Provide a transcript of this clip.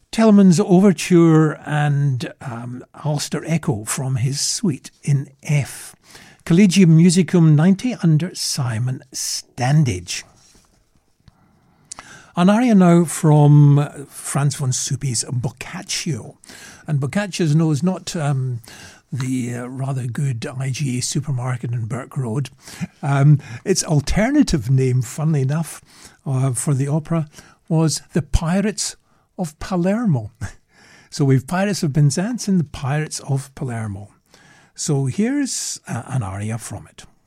Telemann's Overture and Ulster Echo from his suite in F. Collegium Musicum 90 under Simon Standage. An aria now from Franz von Suppy's Boccaccio. And Boccaccio is not the rather good IGA supermarket in Burke Road. Its alternative name, funnily enough, for the opera was The Pirates of Palermo. So we've Pirates of Penzance and The Pirates of Palermo. So here's an aria from it.